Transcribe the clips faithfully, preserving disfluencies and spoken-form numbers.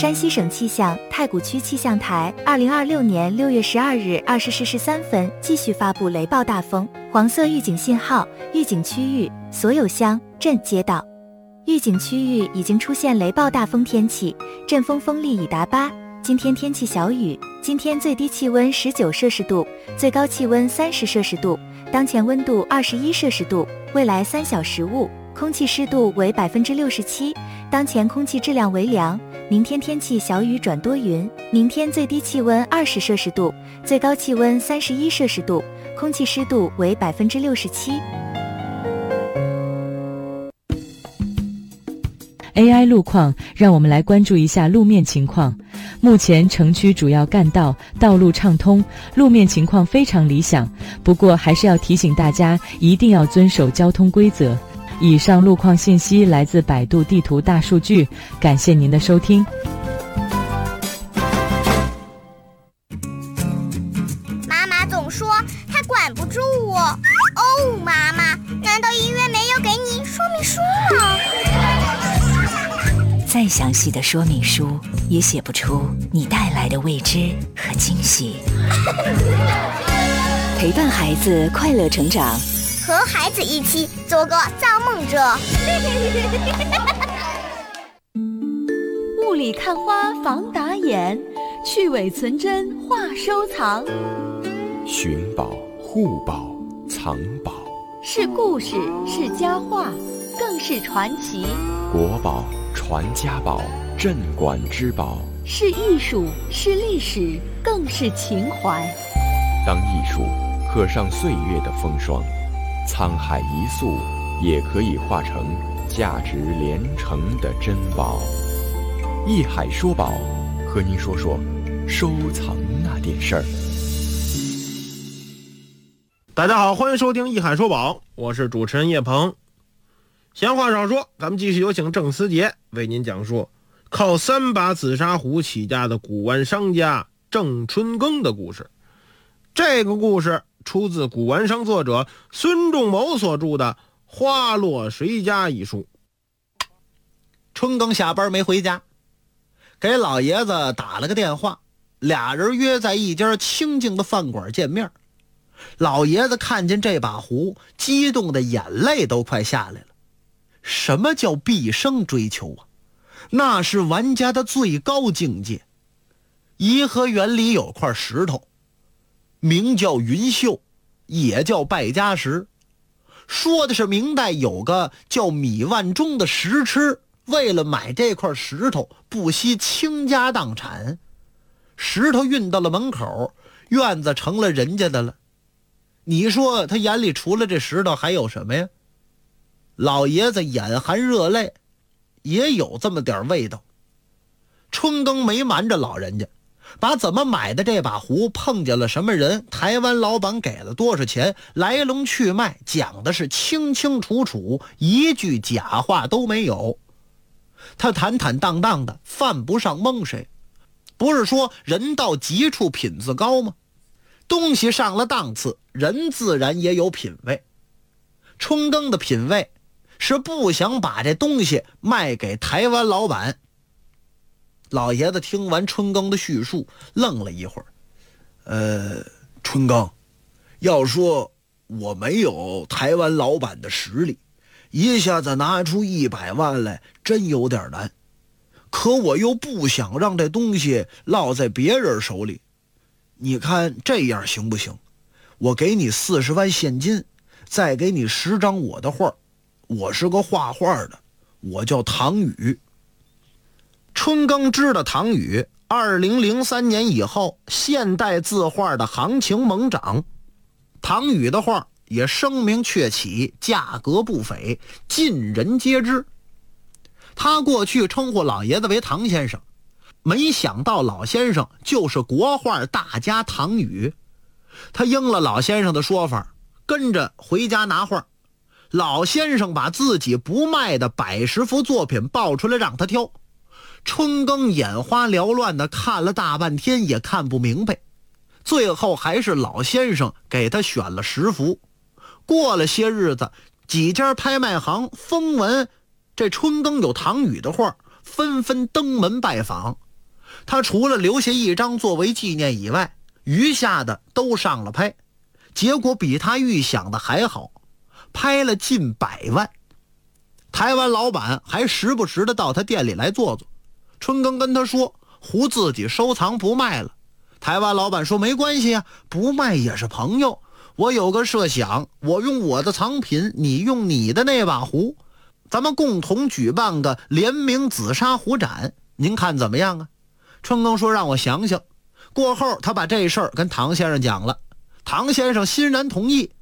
山西省气象太谷区气象台二零二六年六月十二日二十时十三分继续发布雷暴大风黄色预警信号，预警区域所有乡镇街道。预警区域已经出现雷暴大风天气，阵风风力已达八。今天天气小雨，今天最低气温十九摄氏度，最高气温三十摄氏度，当前温度二十一摄氏度，未来三小时雾，空气湿度为百分之六十七，当前空气质量为良。明天天气小雨转多云，明天最低气温二十摄氏度，最高气温三十一摄氏度，空气湿度为百分之六十七。 A I 路况，让我们来关注一下路面情况。目前城区主要干道道路畅通，路面情况非常理想，不过还是要提醒大家一定要遵守交通规则。以上路况信息来自百度地图大数据，感谢您的收听。 妈妈总说她管不住我。哦，妈妈，难道医院没有给你说明书吗？ 再详细的说明书也写不出你带来的未知和惊喜。陪伴孩子快乐成长， 和孩子一起做个造梦者。 雾里看花防打眼，去伪存真话收藏。 寻宝、护宝、藏宝， 是故事，是佳话，更是传奇。 国宝、传家宝、镇馆之宝， 是艺术，是历史，更是情怀。 当艺术刻上岁月的风霜，沧海一粟也可以化成价值连城的珍宝。艺海说宝，和您说说收藏那点事儿。 大家好，欢迎收听艺海说宝，我是主持人叶鹏。闲话少说，咱们继续有请郑思杰为您讲述靠三把紫砂壶起家的古玩商家郑春耕的故事。这个故事出自古玩商作者孙仲谋所著的《花落谁家》一书。 春耕下班没回家，给老爷子打了个电话，俩人约在一家清静的饭馆见面。老爷子看见这把壶，激动的眼泪都快下来了。什么叫毕生追求啊？那是玩家的最高境界。颐和园里有块石头，名叫云秀，也叫败家石，说的是明代有个叫米万钟的石痴，为了买这块石头不惜倾家荡产。石头运到了门口，院子成了人家的了。你说他眼里除了这石头还有什么呀？老爷子眼含热泪，也有这么点味道。春耕没瞒着老人家，把怎么买的这把壶，碰见了什么人，台湾老板给了多少钱，来龙去脉讲的是清清楚楚，一句假话都没有。他坦坦荡荡的，犯不上蒙谁。不是说人到极处品自高吗？东西上了档次，人自然也有品位。春耕的品位是不想把这东西卖给台湾老板。老爷子听完春耕的叙述，愣了一会儿。呃，春耕，要说我没有台湾老板的实力，一下子拿出一百万来真有点难。可我又不想让这东西落在别人手里，你看这样行不行？我给你四十万现金，再给你十张我的画。我是个画画的，我叫唐宇。春耕知道唐宇二零零三年以后现代字画的行情猛涨，唐宇的画也声名鹊起，价格不菲，尽人皆知。他过去称呼老爷子为唐先生，没想到老先生就是国画大家唐宇。他应了老先生的说法，跟着回家拿画。老先生把自己不卖的百十幅作品报出来让他挑。春耕眼花缭乱的看了大半天也看不明白，最后还是老先生给他选了十幅。过了些日子，几家拍卖行风闻这春耕有唐宇的画，纷纷登门拜访。 他除了留下一张作为纪念以外，余下的都上了拍，结果比他预想的还好，拍了近百万。台湾老板还时不时的到他店里来坐坐。春耕跟他说胡自己收藏不卖了。台湾老板说没关系啊，不卖也是朋友。我有个设想，我用我的藏品，你用你的那把壶，咱们共同举办个联名紫砂壶展，您看怎么样啊？春耕说让我想想。过后他把这事儿跟唐先生讲了，唐先生欣然同意。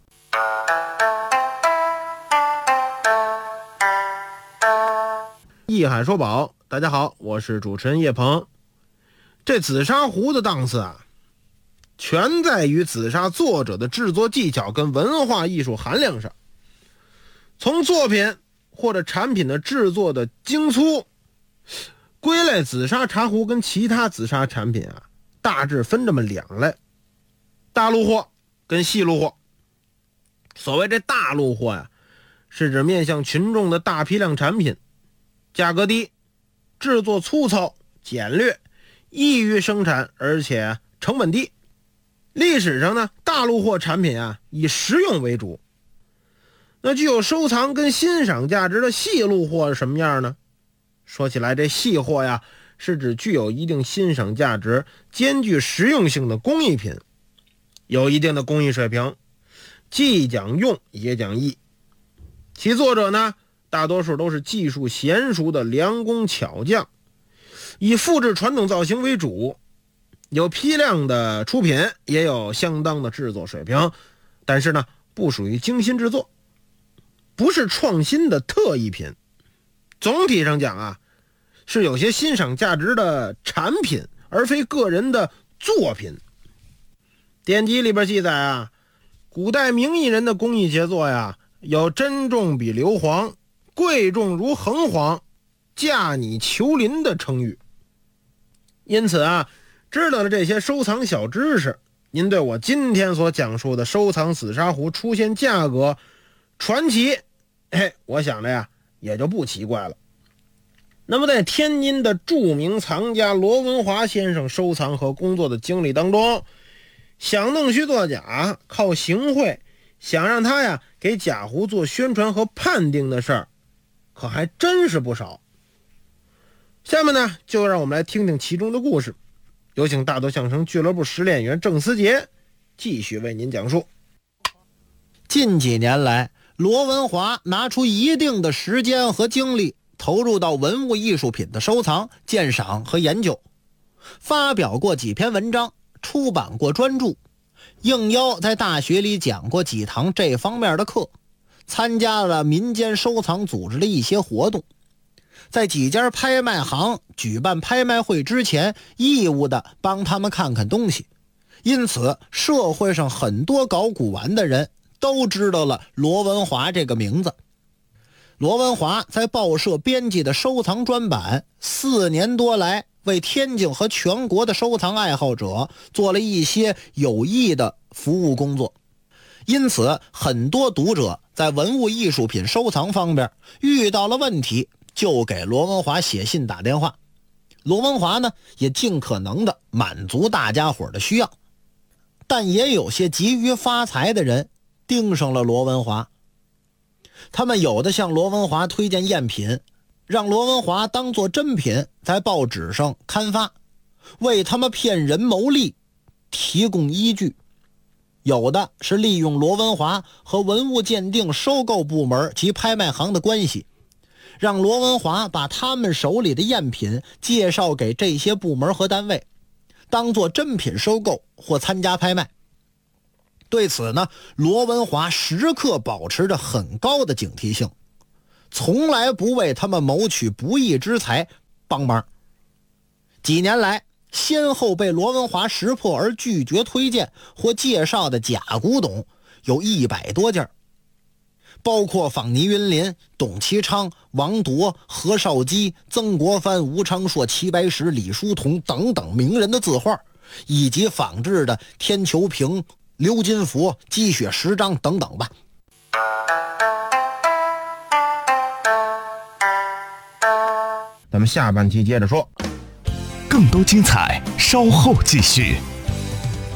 艺海说宝，大家好，我是主持人叶鹏。这紫砂壶的档次啊，全在于紫砂作者的制作技巧跟文化艺术含量上。从作品或者产品的制作的精粗，归类紫砂茶壶跟其他紫砂产品啊，大致分这么两类：大陆货跟细路货。所谓这大陆货呀，是指面向群众的大批量产品，价格低，制作粗糙简略，易于生产，而且成本低。历史上呢，大陆货产品啊以实用为主。那具有收藏跟欣赏价值的细路货是什么样呢？说起来，这细货呀，是指具有一定欣赏价值、兼具实用性的工艺品，有一定的工艺水平，既讲用也讲艺。其作者呢，大多数都是技术娴熟的良工巧匠，以复制传统造型为主，有批量的出品，也有相当的制作水平，但是呢，不属于精心制作，不是创新的特异品。总体上讲啊，是有些欣赏价值的产品，而非个人的作品。典籍里边记载啊，古代名艺人的工艺杰作呀，有珍重比硫磺，贵重如衡黄，价拟求林的称誉。因此啊，知道了这些收藏小知识，您对我今天所讲述的收藏紫砂壶出现价格传奇，嘿，我想着呀，也就不奇怪了。那么在天津的著名藏家罗文华先生收藏和工作的经历当中，想弄虚作假，靠行贿，想让他呀给假壶做宣传和判定的事儿，可还真是不少。下面呢，就让我们来听听其中的故事。有请大多相声俱乐部实练员郑思杰继续为您讲述。 近几年来，罗文华拿出一定的时间和精力，投入到文物艺术品的收藏、鉴赏和研究，发表过几篇文章，出版过专著，应邀在大学里讲过几堂这方面的课，参加了民间收藏组织的一些活动，在几家拍卖行举办拍卖会之前，义务的帮他们看看东西。因此，社会上很多搞古玩的人都知道了罗文华这个名字。罗文华在报社编辑的收藏专版，四年多来为天津和全国的收藏爱好者做了一些有益的服务工作。因此，很多读者在文物艺术品收藏方面遇到了问题，就给罗文华写信打电话。罗文华呢，也尽可能的满足大家伙的需要。但也有些急于发财的人盯上了罗文华，他们有的向罗文华推荐赝品，让罗文华当作真品在报纸上刊发，为他们骗人牟利提供依据。有的是利用罗文华和文物鉴定收购部门及拍卖行的关系，让罗文华把他们手里的赝品介绍给这些部门和单位，当作真品收购或参加拍卖。对此呢，罗文华时刻保持着很高的警惕性，从来不为他们谋取不义之财帮忙。几年来，先后被罗文华识破而拒绝推荐或介绍的假古董有一百多件，包括仿倪云林、董其昌、王铎、何绍基、曾国藩、吴昌硕、齐白石、李叔同等等名人的字画，以及仿制的天球瓶、鎏金佛、积雪十章等等吧。 咱们下半期接着说。 更多精彩，稍后继续。